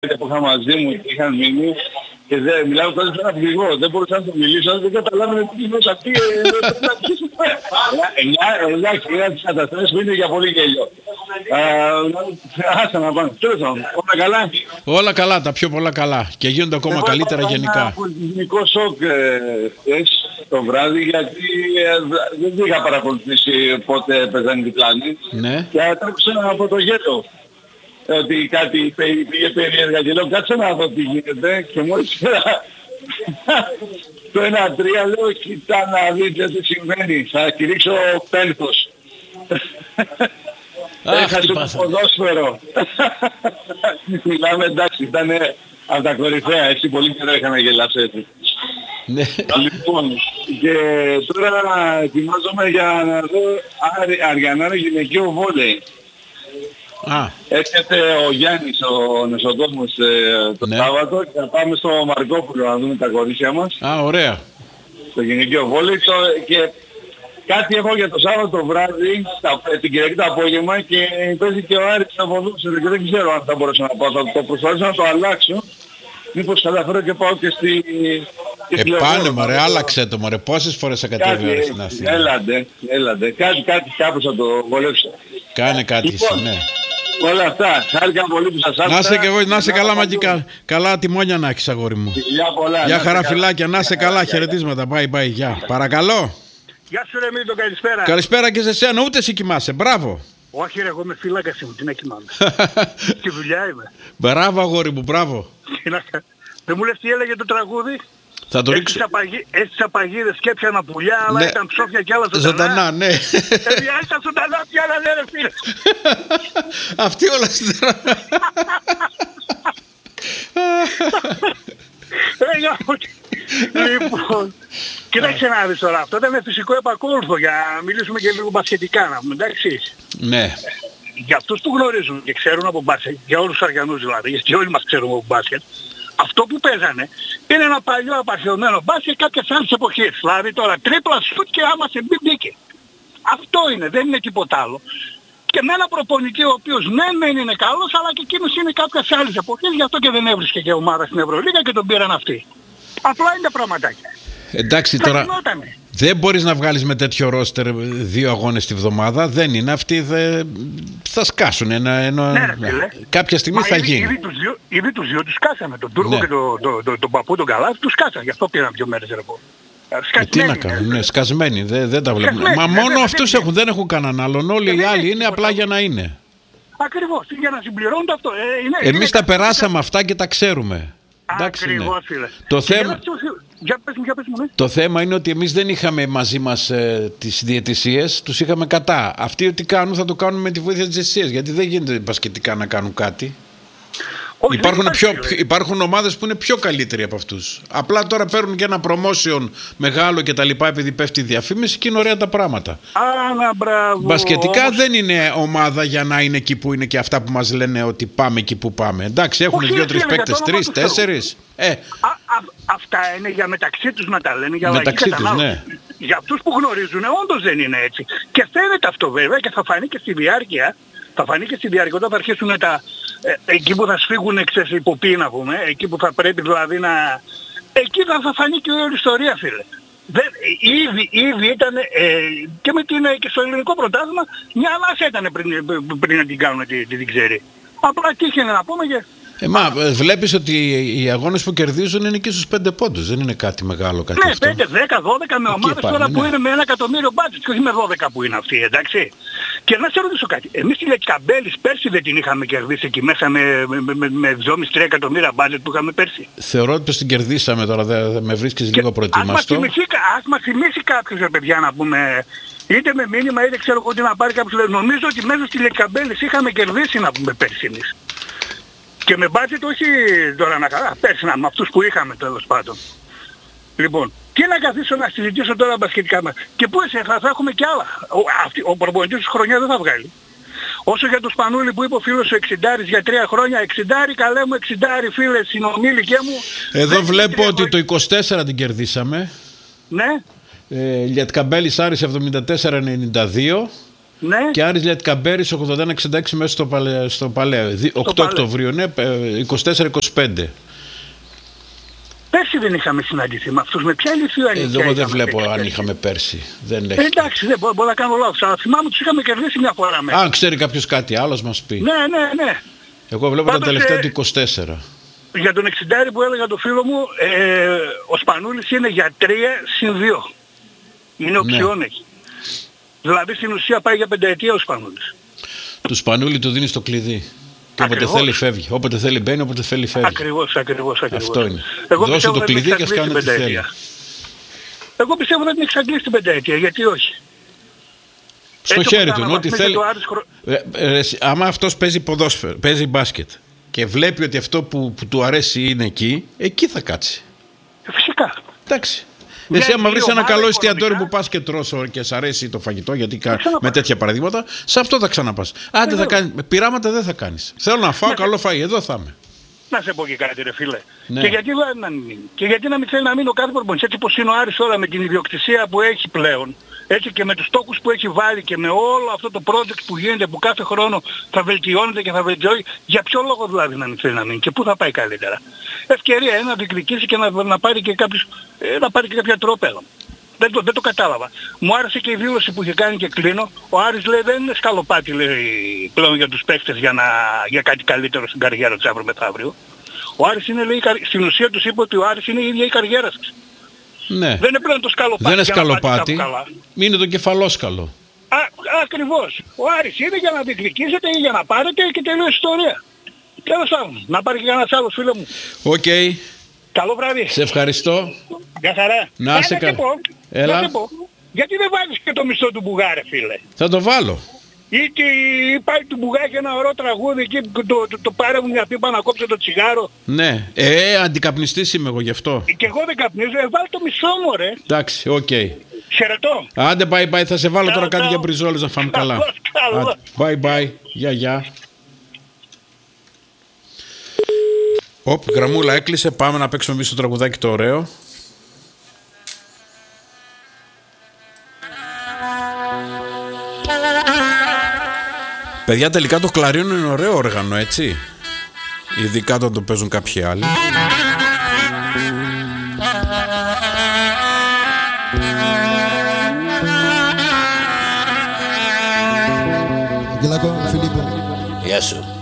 που είχα μαζί μου και είχαν μείνει και δεν μιλάω τώρα σε ένα πληγό, δεν μπορούσα να του μιλήσω, δεν καταλάβαινε τι είναι αυτή. Εντάξει, είναι τις καταστάσεις που είναι για πολύ γέλιο. Άσα να πάμε. Όλα καλά. Όλα καλά, τα πιο πολλά καλά. Και γίνονται ακόμα καλύτερα γενικά. Ένα πολιτισμικό σοκ το βράδυ, γιατί δεν είχα παρακολουθήσει πότε παίζανε οι διπλάνοι. Ναι. Και άκουσα από το γέτο ότι κάτι πήγε περίεργα και λέω κάτσε να δω τι γίνεται και μόλις το 1-3 λέω κοιτά να δείτε τι συμβαίνει, θα κηρύξω πένθος. Έχασε το ποδόσφαιρο. Μιλάμε, εντάξει, ήταν από τα κορυφαία, έτσι πολύ καιρό είχαμε γελάσει έτσι. Λοιπόν, και τώρα ετοιμάζομαι για να δω Αριανάρα γυναικείο βόλεϊ. Έρχεται ο Γιάννης, ο νοσοκόμος το Σάββατο και θα πάμε στο Μαρκόπουλο να δούμε τα κορίτσια μας. Ωραία. Στο γυναικείο βόλεϊ και κάτι έχω για το Σάββατο βράδυ, την Κυριακή το απόγευμα και παίζει και ο Άρης στο ποδόσφαιρο και δεν ξέρω αν θα μπορέσω να πάω. Θα το προσπαθήσω να το αλλάξω. Μήπως καταφέρω και πάω και στη... Πάνε μωρέ, άλλαξε το μωρέ. Πόσες φορές θα κατέβει στην Αθήνα. Έλαντε. Κάπως θα το βολέψω. Κάνε κάτι λοιπόν, ναι. Όλα αυτά. Χάρηκα πολύ που σας άκουσα. Να είσαι και εγώ, να είσαι καλά Μαγικά. Καλά τιμόνια να έχεις αγόρι μου. Γεια χαρά φιλάκια, να είσαι καλά. Χαιρετίσματα. Bye. Γεια. Παρακαλώ. Γεια σου ρε Μίλτο, καλησπέρα. Καλησπέρα και σε εσένα, ούτε εσύ κοιμάσαι. Μπράβο. Όχι ρε, εγώ είμαι φύλακας μου, τι να κοιμάμαι. Στη δουλειά είμαι. Μπράβο αγόρι μου, μπράβο. Δεν μου λες τι έλεγε το τραγούδι. Θα το ρίξω. Έτσι τις απαγίδες και έπιανα πουλιά, αλλά ήταν ψόφια κι άλλα ζωντανά. Ναι. Ήταν ζωντανά κι άλλα, ναι ρε φίλε. Αυτή όλα ζωντανά. Λοιπόν, κοίταξε να δεις τώρα, αυτό ήταν φυσικό επακόλουθο για να μιλήσουμε και λίγο μπασκετικά, να πούμε, εντάξει. Ναι. Για αυτούς που γνωρίζουν και ξέρουν από μπάσκετ, για όλους τους Αριανούς δηλαδή, γιατί όλοι μας ξέρουμε από μπάσκετ, αυτό που παίζανε είναι ένα παλιό απαρχαιωμένο μπάσκετ κάποιες άλλες εποχές. Δηλαδή τώρα τρίπλα σουτ και άμα σε μπήκε. Αυτό είναι, δεν είναι τίποτα άλλο. Και με ένα προπονητή ο οποίος μεν είναι καλός, αλλά και εκείνος είναι κάποιες άλλες εποχές, γι' αυτό και δεν έβρισκε και ομάδα στην Ευρωλίγα και τον πήραν αυτοί. Απλά είναι τα πραγματάκια. Εντάξει τώρα, δεν μπορείς να βγάλεις με τέτοιο ρόστερ 2 αγώνες τη βδομάδα, δεν είναι αυτοί, θα σκάσουν κάποια στιγμή θα γίνει. Ήδη τους δύο τους σκάσαμε, τον Τούρκο και τον Παππού, τον Καλάθι, τους σκάσαμε, γι' αυτό πήραν 2 μέρες ρεπό. Τι να κάνουν, σκασμένοι, δεν τα βλέπουμε. Μα μόνο αυτούς έχουν, δεν έχουν κανέναν άλλον, όλοι οι άλλοι είναι απλά για να είναι. Ακριβώς, για να συμπληρώνουν αυτό. Εμείς τα περάσαμε αυτά και τα ξέρουμε. Ακριβώς φίλε. Το θέμα είναι ότι εμείς δεν είχαμε μαζί μας τις διαιτησίες, τους είχαμε κατά. Αυτοί ό,τι κάνουν θα το κάνουν με τη βοήθεια της διαιτησίας, γιατί δεν γίνεται μπασκετικά να κάνουν κάτι. Υπάρχουν ομάδες που είναι πιο καλύτεροι από αυτούς. Απλά τώρα παίρνουν και ένα promotion μεγάλο και τα λοιπά επειδή πέφτει η διαφήμιση και είναι ωραία τα πράγματα. Μπασκετικά δεν είναι ομάδα για να είναι εκεί που είναι και αυτά που μας λένε ότι πάμε εκεί που πάμε. Εντάξει, έχουν 2-3 παίκτες, 3-4. Αυτά είναι για μεταξύ τους να τα λένε, για μεταξύ τους, ναι. Για αυτούς που γνωρίζουν όντως δεν είναι έτσι. Και φαίνεται αυτό βέβαια και θα φανεί και στη διάρκεια. Θα φανεί και στη διάρκεια όταν θα αρχίσουν εκεί που θα σφίγγουν υποπή να πούμε, εκεί που θα πρέπει δηλαδή να... Εκεί θα φανεί και όλη η ιστορία φίλε. Ήδη ήταν και στο ελληνικό πρωτάθλημα μια ανάσα ήταν πριν να την κάνουν την ξέρει. Απλά τύχαινε να πούμε και... Βλέπεις ότι οι αγώνες που κερδίζουν είναι και στους 5 πόντους, δεν είναι κάτι μεγάλο κάτι αυτό. Ναι, 5, 10, 12 με ομάδες τώρα που είναι με 1 εκατομμύριο μπάτζετ και όχι με 12 που είναι αυτοί, εντάξει. Και να σε ρωτήσω κάτι, εμείς τη Λεκαμπέλης πέρσι δεν την είχαμε κερδίσει εκεί μέσα με 2,5-3 εκατομμύρια μπάτζετ που είχαμε πέρσι. Θεωρώ ότι την κερδίσαμε τώρα, δεν με βρίσκεις λίγο προετοιμαστό. Ας μας θυμίσει κάποιος παιδιά να πούμε, είτε με μήνυμα είτε ξέρω εγώ τι να πάρει κάποιος, νομίζω ότι μέσα στη Λεκαμπέλης είχαμε κερδίσει να πούμε πέρσι εμείς. Και με μπάτζετ όχι τώρα να καλά, πέρσι με αυτούς που είχαμε τέλος πάντων. Λοιπόν, τι να καθίσω να συζητήσω τώρα μπασκετικά μας. Και πού θα έχουμε και άλλα. Ο προπονητής της χρονιάς δεν θα βγάλει. Όσο για το Σπανούλη που είπε ο φίλος σου 60 για 3 χρόνια, 60 καλέ μου 60 φίλε συνομήλικέ μου. Εδώ βλέπω ότι το 24 την κερδίσαμε. Ναι. Λιατκαμπέλης Άρης 74-92. Ναι. Και Άρης Λιατκαμπέρης 81-66 μέσα στο Παλαιό. 8 Οκτωβρίου, ναι, 24-25. Πέρσι δεν είχαμε συναντηθεί με αυτούς. Με ποια Λιθουανία? Εγώ δεν βλέπω αν είχαμε πέρσι. Εντάξει, δεν μπορώ να κάνω λάθος. Αλλά θυμάμαι ότι τους είχαμε κερδίσει μια φορά μέσα. Αν ξέρει κάποιος κάτι άλλος μας πει. Ναι. Εγώ βλέπω τα τελευταία του 24. Για τον 60 που έλεγα το φίλο μου, ο Σπανούλης είναι για 3+2. Είναι οψιόν έχει. Δηλαδή στην ουσία πάει για 5 ετία ο Σπανούλης. Του Σπανούλη του δίνει το κλειδί. Και όποτε θέλει φεύγει. Όποτε θέλει μπαίνει, όποτε θέλει φεύγει. Ακριβώς. Αυτό είναι. Δώσε το κλειδί και ας κάνει ό,τι θέλει. Εγώ πιστεύω να την εξαγγείλει την 5 γιατί όχι. Στο χέρι του, ό,τι θέλει. Άμα αυτός παίζει μπάσκετ και βλέπει ότι αυτό που του αρέσει είναι εκεί θα κάτσει. Φυσικά. Εντάξει. Εσύ άμα βρεις ένα καλό εστιατόριο που πας και τρως και σ' αρέσει το φαγητό, γιατί με τέτοια παραδείγματα, σε αυτό θα ξαναπάς. Άντε θα κάνεις, πειράματα δεν θα κάνεις. Θέλω να φάω καλό φαΐ, εδώ θα είμαι. Να σε πω και κάτι ρε φίλε. Ναι. Και γιατί να μην θέλει να μείνει ο κάθε προπονητής, έτσι πως είναι ο Άρης τώρα με την ιδιοκτησία που έχει πλέον, έτσι και με τους στόχους που έχει βάλει και με όλο αυτό το project που γίνεται, που κάθε χρόνο θα βελτιώνεται και θα βελτιώνει, για ποιο λόγο δηλαδή να μην θέλει να μείνει και πού θα πάει καλύτερα? Ευκαιρία να διεκδικήσει και να πάρει και κάποια τρόπεδα. Δεν το κατάλαβα. Μου άρεσε και η δήλωση που είχε κάνει και κλείνω. Ο Άρης λέει δεν είναι σκαλοπάτι λέει, πλέον για τους παίκτες για κάτι καλύτερο στην καριέρα τους αύριο μεθαύριο. Ο Άρης είναι, λέει, στην ουσία τους είπε ότι ο Άρης είναι η ίδια η καριέρα της. Ναι. Δεν είναι πλέον το σκαλοπάτι. Δεν είναι σκαλοπάτι. Είναι το κεφαλόσκαλο. Ακριβώς. Ο Άρης είναι για να διεκδικήσετε ή για να πάρετε και τελείως ιστορία. Τέλος πάντων. Να πάρει και κανένας άλλος φίλο μου. Οκ. Καλό βράδυ. Σε ευχαριστώ. Γεια χαρά. Να είσαι καλά. Έλα. Γιατί δεν βάζεις και το μισθό του Μπουγάρε φίλε? Θα το βάλω. Ή πάει του Μπουγάκη ένα ωραίο τραγούδι εκεί που το πάρε μου μια πίπα να κόψω το τσιγάρο. Ναι. Αντικαπνιστής είμαι εγώ γι' αυτό. Και εγώ δεν καπνίζω. Βάλει το μισθό μου ρε. Εντάξει, οκ. Χαιρετώ. Άντε bye. Θα σε βάλω τώρα κάτι για μπριζόλες να φάμε καλά. Bye. Γεια. Γραμμούλα έκλεισε. Πάμε να παίξουμε εμείς το τραγουδάκι το ωραίο. Παιδιά, τελικά το κλαρίνο είναι ωραίο όργανο, έτσι. Ειδικά όταν το παίζουν κάποιοι άλλοι. Γεια σου.